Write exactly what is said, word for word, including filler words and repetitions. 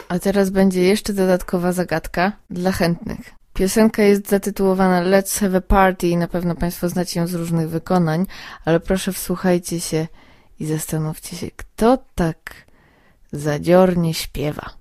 A teraz będzie jeszcze dodatkowa zagadka dla chętnych. Piosenka jest zatytułowana Let's Have a Party i na pewno Państwo znacie ją z różnych wykonań, ale proszę wsłuchajcie się i zastanówcie się, kto tak zadziornie śpiewa.